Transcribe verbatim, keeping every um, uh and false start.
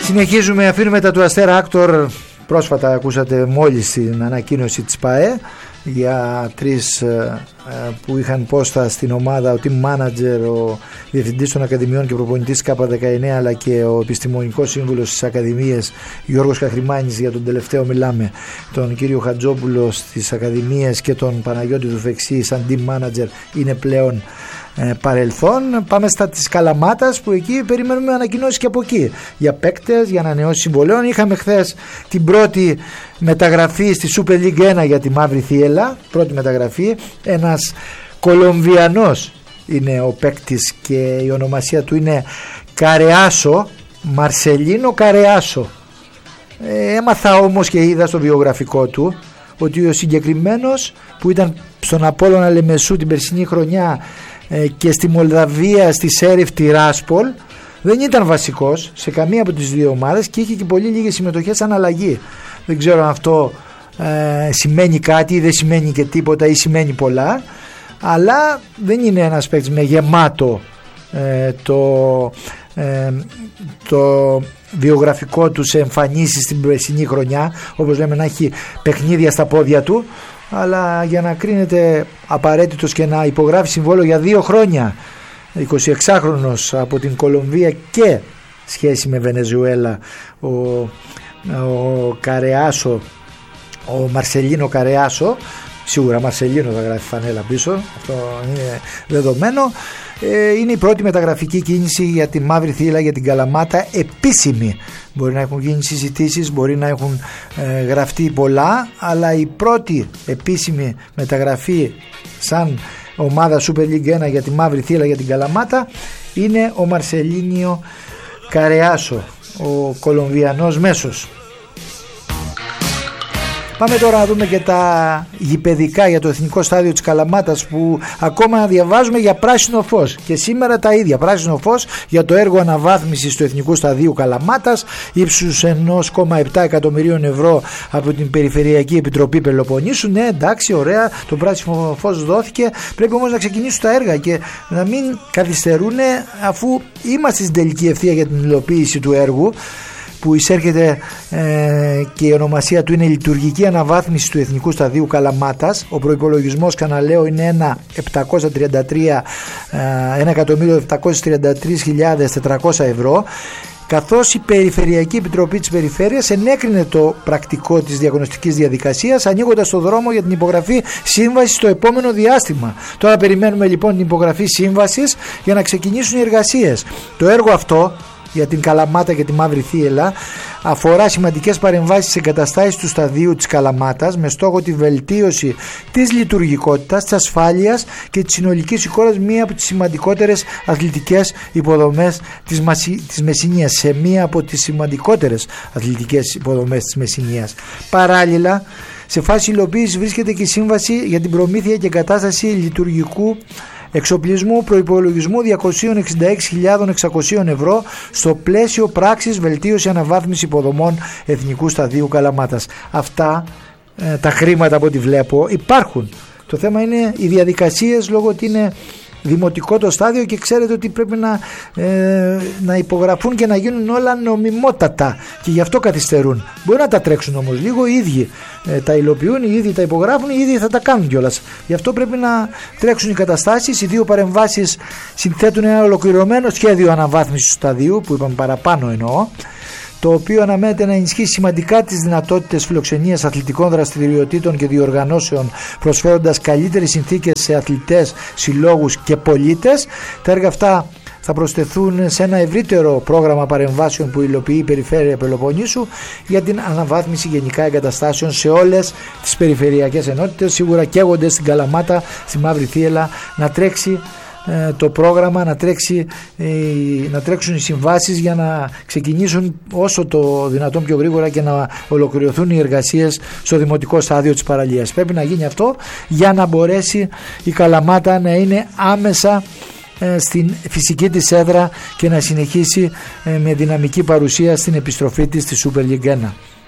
Συνεχίζουμε, αφήνουμε τα του Αστέρα Άκτορ. Πρόσφατα ακούσατε μόλις την ανακοίνωση της ΠΑΕ για τρεις ε, που είχαν πόστα στην ομάδα, ο team manager, ο διευθυντής των Ακαδημιών και προπονητής ΚΑΠΑ δεκαεννέα, αλλά και ο επιστημονικός σύμβουλος στις Ακαδημίες Γιώργος Καχρημάνης. Για τον τελευταίο μιλάμε, τον κύριο Χατζόπουλο στις Ακαδημίες και τον Παναγιώτη Δουφεξή σαν team manager, είναι πλέον ε, παρελθόν. Πάμε στα της Καλαμάτας, που εκεί περιμένουμε ανακοινώσεις και από εκεί για παίκτες, για ανανεώσεις συμβολέων. Είχαμε χθες την πρώτη μεταγραφή στη Super League ένα για τη Μαύρη Θύελλα, πρώτη μεταγραφή. Ένας Κολομβιανός είναι ο παίκτης και η ονομασία του είναι Καρεάσο, Μαρσελίνο Καρεάσο. ε, έμαθα όμως και είδα στο βιογραφικό του ότι ο συγκεκριμένος, που ήταν στον Απόλλωνα Λεμεσού την περσινή χρονιά ε, και στη Μολδαβία στη Σέριφ Τιράσπολ, δεν ήταν βασικός σε καμία από τις δύο ομάδες και είχε και πολύ λίγες συμμετοχές σαν αλλαγή. Δεν ξέρω αν αυτό ε, σημαίνει κάτι ή δεν σημαίνει και τίποτα ή σημαίνει πολλά, αλλά δεν είναι ένας παίκτης με γεμάτο ε, το, ε, το βιογραφικό του σε εμφανίσεις στην περσινή χρονιά, όπως λέμε, να έχει παιχνίδια στα πόδια του, αλλά για να κρίνεται απαραίτητος και να υπογράφει συμβόλαιο για δύο χρόνια, εικοσιεξάχρονος από την Κολομβία και σχέση με Βενεζουέλα, ο, ο Καρεάσο, ο Μαρσελίνο Καρεάσο, σίγουρα Μαρσελίνο θα γράφει φανέλα πίσω, αυτό είναι δεδομένο. ε, είναι η πρώτη μεταγραφική κίνηση για τη Μαύρη Θύελλα, για την Καλαμάτα, επίσημη. Μπορεί να έχουν γίνει συζητήσεις, μπορεί να έχουν ε, γραφτεί πολλά, αλλά η πρώτη επίσημη μεταγραφή σαν ομάδα Super League ένα για τη Μαύρη Θύελλα, για την Καλαμάτα, είναι ο Μαρσελίνιο Καρεάσο, ο Κολομβιανός μέσος. Πάμε τώρα να δούμε και τα γηπεδικά για το Εθνικό Στάδιο της Καλαμάτας, που ακόμα διαβάζουμε για πράσινο φως, και σήμερα τα ίδια, πράσινο φως για το έργο αναβάθμισης του Εθνικού Σταδίου Καλαμάτας ύψους ενός κόμμα επτά εκατομμυρίων ευρώ από την Περιφερειακή Επιτροπή Πελοποννήσου. Ναι, εντάξει, ωραία, το πράσινο φως δόθηκε, πρέπει όμως να ξεκινήσουν τα έργα και να μην καθυστερούν, αφού είμαστε στην τελική ευθεία για την υλοποίηση του έργου, που εισέρχεται ε, και η ονομασία του είναι λειτουργική αναβάθμιση του Εθνικού Σταδίου Καλαμάτας. Ο προϋπολογισμός, ξαναλέω, είναι ένα εκατομμύριο επτακόσιες τριάντα τρεις χιλιάδες τετρακόσια ευρώ, καθώς η Περιφερειακή Επιτροπή της Περιφέρειας ενέκρινε το πρακτικό της διαγωνιστικής διαδικασίας, ανοίγοντας το δρόμο για την υπογραφή σύμβασης στο επόμενο διάστημα. Τώρα περιμένουμε λοιπόν την υπογραφή σύμβασης για να ξεκινήσουν οι εργασίες. Το έργο αυτό για την Καλαμάτα και τη Μαύρη Θύελλα αφορά σημαντικές παρεμβάσεις στις εγκαταστάσεις του σταδίου της Καλαμάτας, με στόχο τη βελτίωση της λειτουργικότητας, της ασφάλειας και της συνολικής εικόνας μία από τις σημαντικότερες αθλητικές υποδομές της, Μασι... της Μεσσηνίας, σε μία από τις σημαντικότερες αθλητικές υποδομές της Μεσσηνίας. Παράλληλα, σε φάση υλοποίησης βρίσκεται και η σύμβαση για την προμήθεια και εγκατάσταση λειτουργικού εξοπλισμού προϋπολογισμού διακόσιες εξήντα έξι χιλιάδες εξακόσια ευρώ στο πλαίσιο πράξης βελτίωση αναβάθμιση υποδομών Εθνικού Σταδίου Καλαμάτας. Αυτά ε, τα χρήματα από ό,τι βλέπω υπάρχουν. Το θέμα είναι οι διαδικασίες, λόγω ότι είναι δημοτικό το στάδιο και ξέρετε ότι πρέπει να, ε, να υπογραφούν και να γίνουν όλα νομιμότατα και γι' αυτό καθυστερούν. Μπορεί να τα τρέξουν όμως λίγο, οι ίδιοι ε, τα υλοποιούν, οι ίδιοι τα υπογράφουν, οι ίδιοι θα τα κάνουν κιόλας. Γι' αυτό πρέπει να τρέξουν οι καταστάσεις. Οι δύο παρεμβάσεις συνθέτουν ένα ολοκληρωμένο σχέδιο αναβάθμισης του σταδίου, που είπαμε παραπάνω εννοώ, το οποίο αναμένεται να ενισχύσει σημαντικά τις δυνατότητες φιλοξενίας αθλητικών δραστηριοτήτων και διοργανώσεων, προσφέροντας καλύτερες συνθήκες σε αθλητές, συλλόγους και πολίτες. Τα έργα αυτά θα προσθεθούν σε ένα ευρύτερο πρόγραμμα παρεμβάσεων που υλοποιεί η Περιφέρεια Πελοποννήσου για την αναβάθμιση γενικά εγκαταστάσεων σε όλες τις περιφερειακές ενότητες. Σίγουρα καίγονται στην Καλαμάτα, στη Μαύρη Θύελλα, να τρέξει το πρόγραμμα, να, τρέξει, να τρέξουν οι συμβάσεις για να ξεκινήσουν όσο το δυνατόν πιο γρήγορα και να ολοκληρωθούν οι εργασίες στο δημοτικό στάδιο της παραλίας. Πρέπει να γίνει αυτό για να μπορέσει η Καλαμάτα να είναι άμεσα στην φυσική της έδρα και να συνεχίσει με δυναμική παρουσία στην επιστροφή της στη Super League ένα.